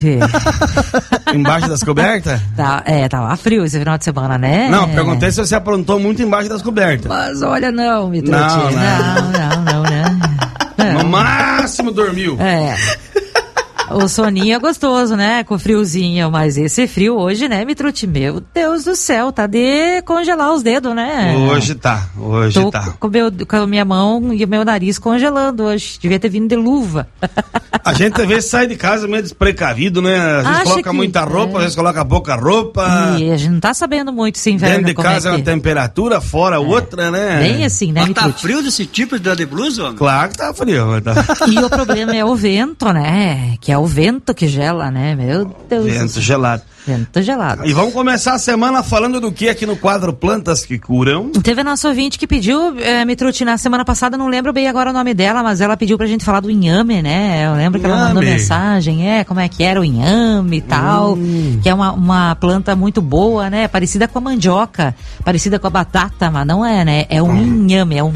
Embaixo das cobertas? Tava frio esse final de semana, né? Não, perguntei se você aprontou muito embaixo das cobertas. Mas olha, não, me trouxe. Não, né? No máximo dormiu. O soninho é gostoso, né? Com friozinho, mas esse frio hoje, né, Mitruti? Meu Deus do céu, tá de congelar os dedos, né? Hoje tá. Com a minha mão e o meu nariz congelando hoje. Devia ter vindo de luva. A gente às vezes sai de casa meio desprecavido, né? Às vezes coloca muita roupa, às vezes coloca pouca roupa. E a gente não tá sabendo muito se inverno. Dentro de casa é uma temperatura, fora outra, né? Bem assim, né, Mitruti? Tá frio desse tipo de blusa, homem? Claro que tá frio. E o problema é o vento, né? Que é o vento que gela, né? Meu Deus. Vento gelado. Vento gelado. E vamos começar a semana falando do que aqui no quadro Plantas que Curam. Teve a nossa ouvinte que pediu, Mitruti, na semana passada, não lembro bem agora o nome dela, mas ela pediu pra gente falar do inhame, né? Eu lembro que ela mandou mensagem, como é que era o inhame e tal, que é uma planta muito boa, né? Parecida com a mandioca, parecida com a batata, mas não é, né? É um inhame, é um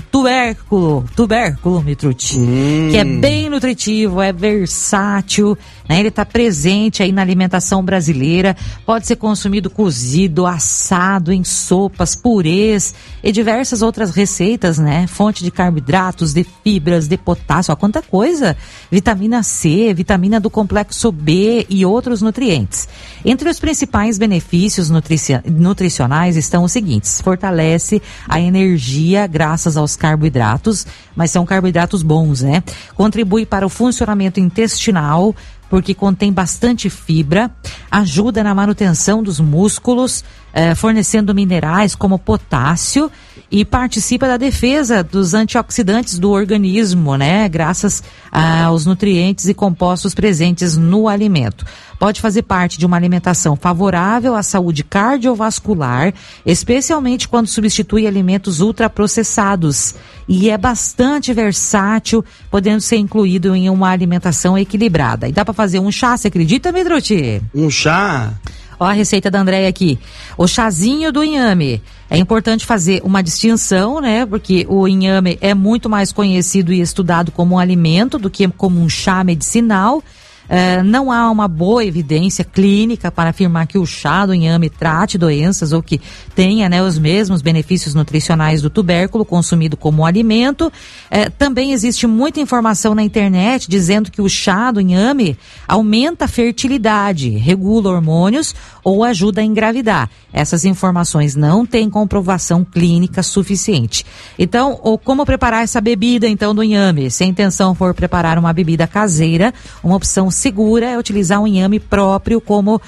tubérculo, Mitruti, que é bem nutritivo, é versátil, né? Ele tá presente aí na alimentação brasileira. Pode ser consumido cozido, assado, em sopas, purês e diversas outras receitas, né? Fonte de carboidratos, de fibras, de potássio, ó, quanta coisa! Vitamina C, vitamina do complexo B e outros nutrientes. Entre os principais benefícios nutricionais estão os seguintes: fortalece a energia graças aos carboidratos, mas são carboidratos bons, né? Contribui para o funcionamento intestinal, porque contém bastante fibra, ajuda na manutenção dos músculos, fornecendo minerais como potássio e participa da defesa dos antioxidantes do organismo, né? Graças aos nutrientes e compostos presentes no alimento. Pode fazer parte de uma alimentação favorável à saúde cardiovascular, especialmente quando substitui alimentos ultraprocessados. E é bastante versátil, podendo ser incluído em uma alimentação equilibrada. E dá para fazer um chá, você acredita, Mitruti? Um chá? Ó a receita da Andréia aqui. O chazinho do inhame. É importante fazer uma distinção, né? Porque o inhame é muito mais conhecido e estudado como um alimento do que como um chá medicinal. Não há uma boa evidência clínica para afirmar que o chá do inhame trate doenças ou que tenha, né, os mesmos benefícios nutricionais do tubérculo consumido como alimento. Também existe muita informação na internet dizendo que o chá do inhame aumenta a fertilidade, regula hormônios ou ajuda a engravidar. Essas informações não têm comprovação clínica suficiente. Então, como preparar essa bebida então do inhame? Se a intenção for preparar uma bebida caseira, uma opção segura é utilizar um inhame próprio como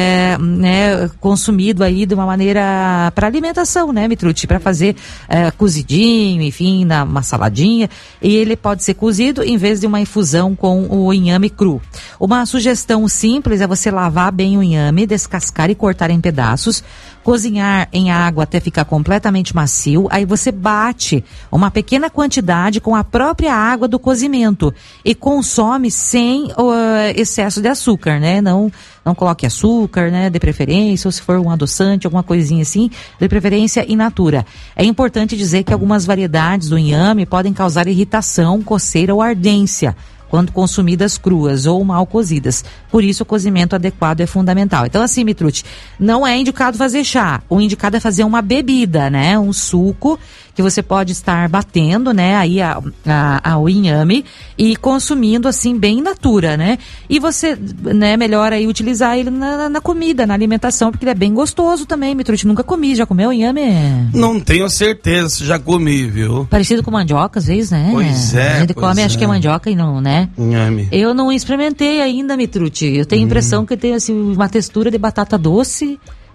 consumido aí de uma maneira para alimentação, né, Mitruti? Para fazer cozidinho, enfim, uma saladinha. E ele pode ser cozido em vez de uma infusão com o inhame cru. Uma sugestão simples é você lavar bem o inhame, descascar e cortar em pedaços, cozinhar em água até ficar completamente macio, aí você bate uma pequena quantidade com a própria água do cozimento e consome sem excesso de açúcar, né? Não coloque açúcar, né? De preferência, ou se for um adoçante, alguma coisinha assim, de preferência in natura. É importante dizer que algumas variedades do inhame podem causar irritação, coceira ou ardência quando consumidas cruas ou mal cozidas. Por isso, o cozimento adequado é fundamental. Então, assim, Mitruti, não é indicado fazer chá. O indicado é fazer uma bebida, né? Um suco que você pode estar batendo, né? Aí o inhame e consumindo, assim, bem in natura, né? E você, né, melhor aí utilizar ele na comida, na alimentação, porque ele é bem gostoso também, Mitruti. Nunca comi. Já comeu inhame? Não tenho certeza se já comi, viu? Parecido com mandioca, às vezes, né? Pois é. A gente come, acho que é mandioca e não, né? Inhame. Eu não experimentei ainda, Mitruti. Eu tenho a impressão que tem assim, uma textura de batata doce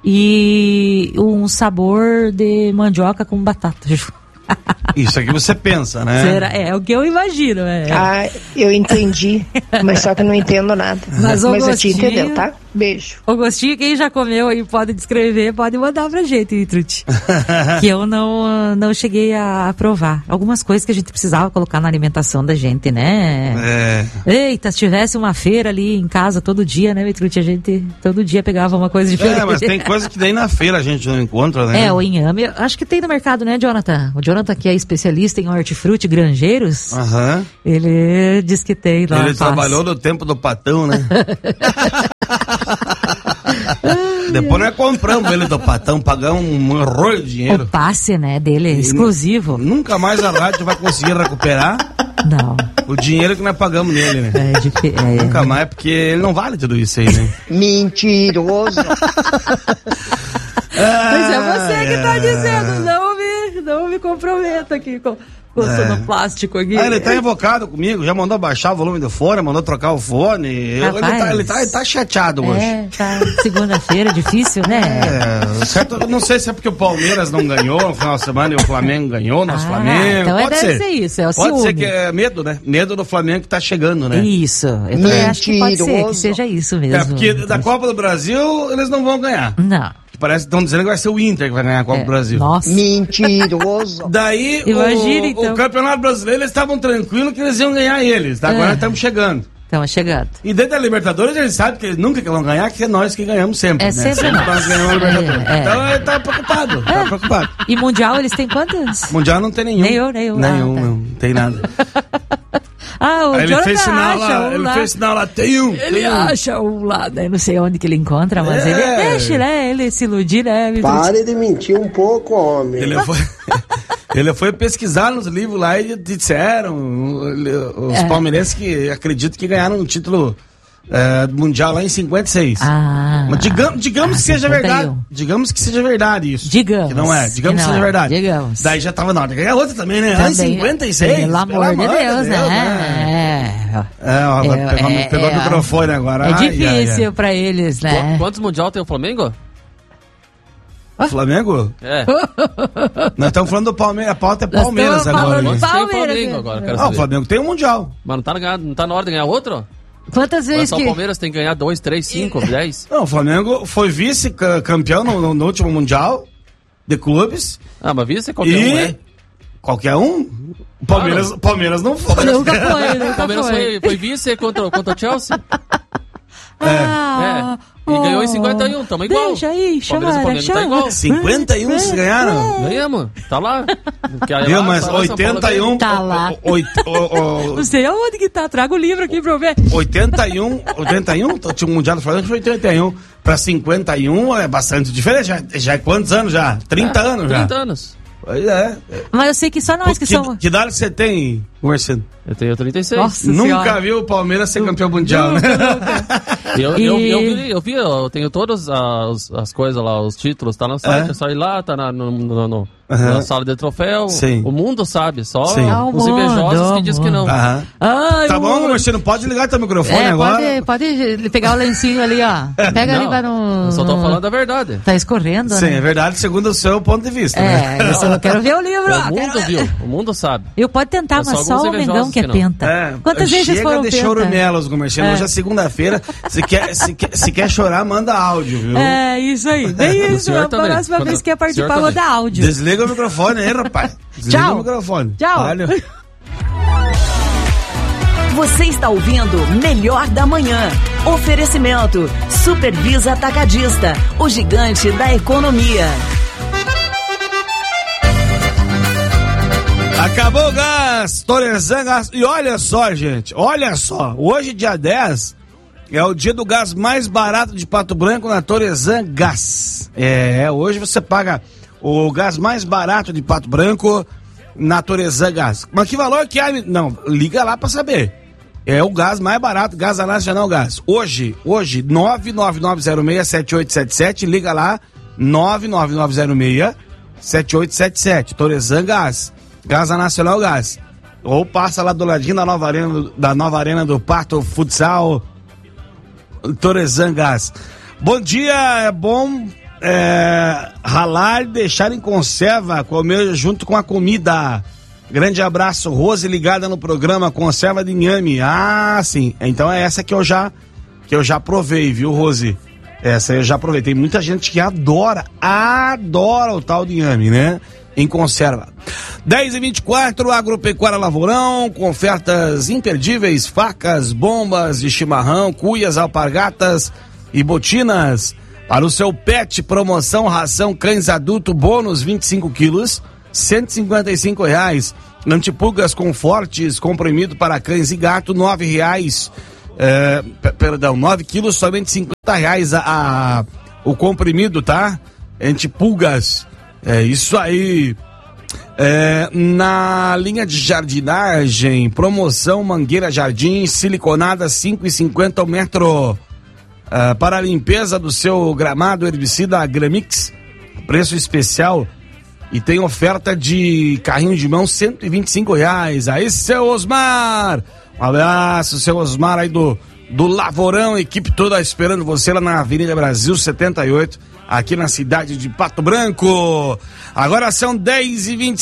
e um sabor de mandioca com batata. Isso aqui você pensa, né? Será? É o que eu imagino. Eu entendi, mas só que eu não entendo nada. Mas a tia entendeu, tá? Beijo. O gostinho, quem já comeu aí pode descrever, pode mandar pra gente, Truti. Que eu não cheguei a provar. Algumas coisas que a gente precisava colocar na alimentação da gente, né? Eita, se tivesse uma feira ali em casa todo dia, né, Truti? A gente todo dia pegava uma coisa diferente. Mas tem coisa que daí na feira a gente não encontra, né? O inhame, acho que tem no mercado, né, Jonathan? O Jonathan, que é especialista em hortifruti granjeiros, ele diz que tem lá. Ele trabalhou no tempo do Patão, né? Depois nós compramos ele do Patão, pagamos um horror de dinheiro. O passe, né, dele, exclusivo. Nunca mais a rádio vai conseguir recuperar. Não. O dinheiro que nós pagamos nele, né? Nunca mais, porque ele não vale tudo isso aí, né? Mentiroso. Mas é você que tá dizendo, não me comprometa aqui com no plástico aqui. Ele tá invocado comigo, já mandou baixar o volume do fone, mandou trocar o fone. Ele tá chateado hoje. Tá segunda-feira, difícil, né? Certo, não sei se é porque o Palmeiras não ganhou no final de semana e o Flamengo ganhou, nosso Flamengo. Então pode deve ser isso, é o Pode ciúme. ser que é medo, né? Medo do Flamengo que tá chegando, né? Isso, eu também acho que pode ser, que seja isso mesmo. Porque da Copa do Brasil eles não vão ganhar. Não. Parece que estão dizendo que vai ser o Inter que vai ganhar a Copa do Brasil. Nossa. Mentiroso. Daí, imagina, então. o Campeonato Brasileiro, eles estavam tranquilos que eles iam ganhar eles. Tá? Agora estamos chegando. Estamos chegando. E dentro da Libertadores, eles sabem que eles nunca vão ganhar, que é nós que ganhamos sempre. Sempre nós ganhamos a Libertadores. Então ele tá preocupado. Tá preocupado. E Mundial eles têm quantos? Mundial não tem nenhum. Nenhum. Não tem nada. O ele Jonathan fez sinal acha lá, ele fez sinal lá, tem um. Ele acha um lá, né? Não sei onde que ele encontra, mas ele deixa, né? Ele se iludir, né? Pare de mentir um pouco, homem. Ele foi pesquisar nos livros lá e disseram os palmeirenses que acreditam que ganharam um título mundial lá em 56. Mas digamos que seja verdade. Digamos que seja verdade isso. Digamos. Que não é. Digamos que seja verdade. Digamos. Daí já tava na hora de ganhar outra também, né? Lá em 56. Pelo amor de Deus, né? Pegou o microfone agora. É difícil pra eles, né? Quantos mundial tem o Flamengo? O Flamengo? Nós estamos falando do Palmeiras. A pauta é Palmeiras agora. Tem o Flamengo agora. O Flamengo tem um mundial. Mas não tá na hora de ganhar outro? Quantas vezes o Palmeiras tem que ganhar 2, 3, 5, 10? Não, o Flamengo foi vice-campeão no último Mundial de clubes. Mas vice é qualquer um, né? Qualquer um? O Palmeiras não foi. Nunca foi. O Palmeiras foi vice contra o Chelsea. E ganhou em 51, tamo igual. Deixa aí, tá igual. 51 se ganharam? Ganhamos, tá lá. Viu, mas 81... Tá lá. Não sei aonde que tá, traga o livro aqui pra eu ver. 81, tinha um Mundial do Flamengo, foi 81. Pra 51 é bastante diferente, já é quantos anos já? 30 anos já. 30 anos. Pois é. Mas eu sei que só nós que somos... Que idade você tem, Marcelo? Eu tenho 36. Nossa Nunca senhora. viu o Palmeiras ser campeão mundial, né? Eu tenho todas as coisas lá, os títulos, tá no site, é só ir lá, tá na sala de troféu. Sim. O mundo sabe, só os invejosos que dizem que não. Tá bom, Marcelo, pode ligar teu microfone agora? Pode pegar o lencinho ali, ó. Pega ali para no... Eu só tô falando a verdade. Tá escorrendo, Sim, né? é verdade, segundo o seu ponto de vista, né? Eu quero ver o livro. O mundo viu, o mundo sabe. Eu pode tentar, mas só o Mengão que é penta. Quantas vezes vocês foram penta? Chega de chorumelos, Marcelo. Hoje é segunda-feira. Se quer chorar, manda áudio, viu? É, isso aí. Bem isso. A próxima vez que quer participar, manda áudio. Desliga o microfone aí, rapaz. Desliga o microfone. Tchau. Valeu. Você está ouvindo Melhor da Manhã. Oferecimento Supervisa Atacadista, o gigante da economia. Acabou o gás, Torezan Gás. E olha só, gente, hoje, dia 10, é o dia do gás mais barato de Pato Branco na Torezan Gás. Hoje você paga o gás mais barato de Pato Branco na Torezan Gás. Mas que valor que é? Não, liga lá pra saber. É o gás mais barato, Gás Nacional Gás. Hoje, 999067877, liga lá, 999067877, Torezan Gás. Gás Nacional Gás. Ou passa lá do ladinho da nova arena do Pato Futsal, Torezan Gás. Bom dia, é bom ralar e deixar em conserva, comer junto com a comida. Grande abraço, Rose ligada no programa Conserva de Inhame. Ah, sim, então é essa que eu já que eu já provei, viu, Rose? Essa eu já provei. Tem muita gente que adora o tal de inhame, né? Em conserva. 10h24, Agropecuária Lavourão, com ofertas imperdíveis, facas, bombas de chimarrão, cuias, alpargatas e botinas. Para o seu pet, promoção, ração cães adulto, bônus 25 quilos, R$155. Antipulgas Confortes, comprimido para cães e gato, R$9. 9 quilos, somente R$50 o comprimido, tá? Antipulgas. É isso aí. Na linha de jardinagem, promoção Mangueira Jardim, siliconada, R$5,50 o metro. Para a limpeza do seu gramado, herbicida Gramix, preço especial. E tem oferta de carrinho de mão, R$125. Aí, seu Osmar! Um abraço, seu Osmar aí do Lavourão, equipe toda esperando você lá na Avenida Brasil 78, aqui na cidade de Pato Branco. Agora são 10h25.